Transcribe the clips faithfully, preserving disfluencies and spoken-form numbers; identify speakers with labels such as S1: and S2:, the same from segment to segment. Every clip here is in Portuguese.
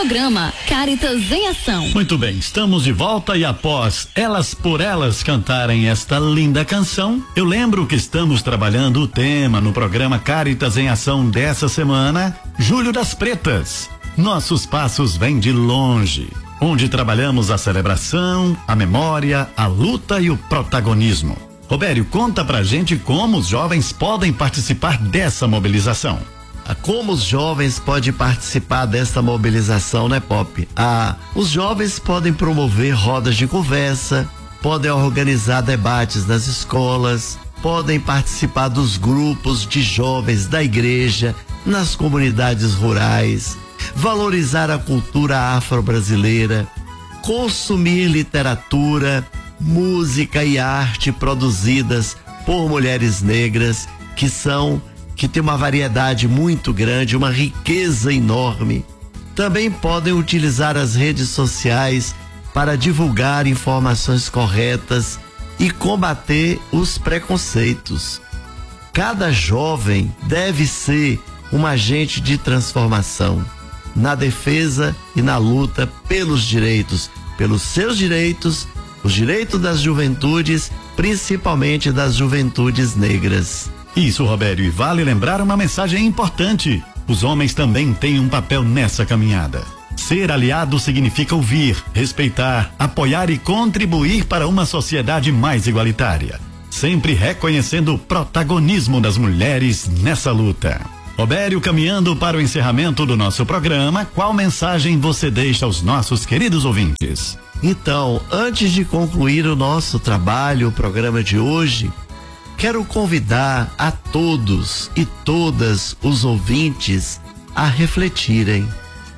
S1: Programa Cáritas em Ação.
S2: Muito bem, estamos de volta e após Elas por Elas cantarem esta linda canção, eu lembro que estamos trabalhando o tema no programa Cáritas em Ação dessa semana, Julho das Pretas. Nossos passos vêm de longe, onde trabalhamos a celebração, a memória, a luta e o protagonismo. Robério, conta pra gente como os jovens podem participar dessa mobilização.
S3: Como os jovens podem participar dessa mobilização, né, Pop? Ah, os jovens podem promover rodas de conversa, podem organizar debates nas escolas, podem participar dos grupos de jovens da igreja, nas comunidades rurais, valorizar a cultura afro-brasileira, consumir literatura, música e arte produzidas por mulheres negras que são que tem uma variedade muito grande, uma riqueza enorme. Também podem utilizar as redes sociais para divulgar informações corretas e combater os preconceitos. Cada jovem deve ser um agente de transformação na defesa e na luta pelos direitos, pelos seus direitos, os direitos das juventudes, principalmente das juventudes negras.
S2: Isso, Robério, e vale lembrar uma mensagem importante. Os homens também têm um papel nessa caminhada. Ser aliado significa ouvir, respeitar, apoiar e contribuir para uma sociedade mais igualitária, sempre reconhecendo o protagonismo das mulheres nessa luta. Robério, caminhando para o encerramento do nosso programa, qual mensagem você deixa aos nossos queridos ouvintes?
S3: Então, antes de concluir o nosso trabalho, o programa de hoje, quero convidar a todos e todas os ouvintes a refletirem.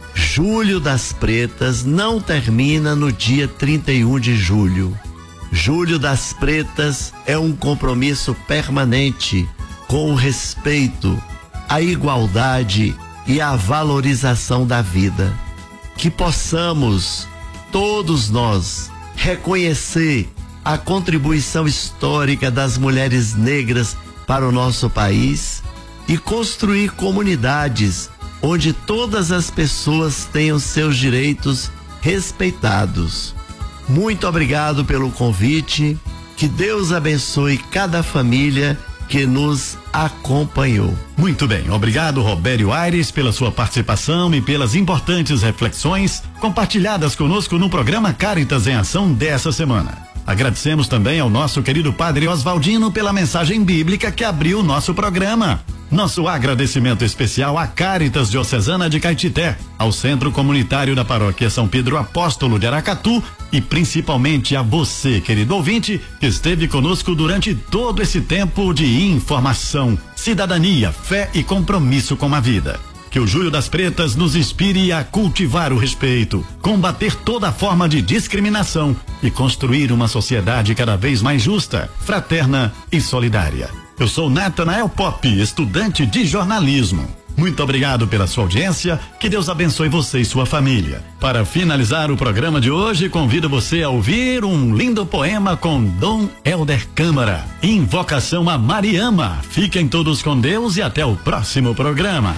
S3: Julho das Pretas não termina no dia trinta e um de julho. Julho das Pretas é um compromisso permanente com o respeito, a igualdade e a valorização da vida. Que possamos, todos nós, reconhecer a contribuição histórica das mulheres negras para o nosso país e construir comunidades onde todas as pessoas tenham seus direitos respeitados. Muito obrigado pelo convite, que Deus abençoe cada família que nos acompanhou.
S2: Muito bem, obrigado Robério Aires pela sua participação e pelas importantes reflexões compartilhadas conosco no programa Cáritas em Ação dessa semana. Agradecemos também ao nosso querido Padre Oswaldino pela mensagem bíblica que abriu o nosso programa. Nosso agradecimento especial à Cáritas Diocesana de Caetité, ao Centro Comunitário da Paróquia São Pedro Apóstolo de Aracatu e principalmente a você, querido ouvinte, que esteve conosco durante todo esse tempo de informação, cidadania, fé e compromisso com a vida. Que o Julho das Pretas nos inspire a cultivar o respeito, combater toda forma de discriminação e construir uma sociedade cada vez mais justa, fraterna e solidária. Eu sou Natanael Pop, estudante de jornalismo. Muito obrigado pela sua audiência, que Deus abençoe você e sua família. Para finalizar o programa de hoje, convido você a ouvir um lindo poema com Dom Helder Câmara, Invocação a Mariama. Fiquem todos com Deus e até o próximo programa.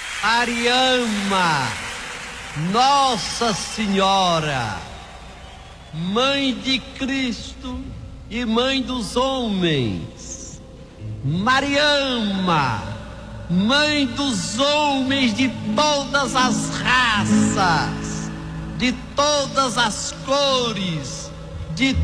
S4: Mariama, Nossa Senhora, Mãe de Cristo e Mãe dos homens. Mariama, Mãe dos homens de todas as raças, de todas as cores, de